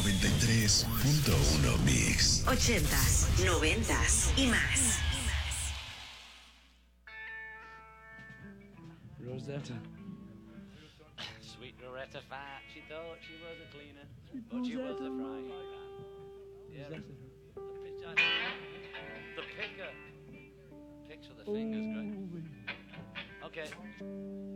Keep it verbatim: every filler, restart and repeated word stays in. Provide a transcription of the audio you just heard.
noventa y tres punto uno Mix. Ochentas, noventas y más. Rosetta. Sweet Loretta Fat, she thought she was a cleaner, but she was a frying pan. Yeah, the pitch, I the picker. Picks with the fingers, great. Okay.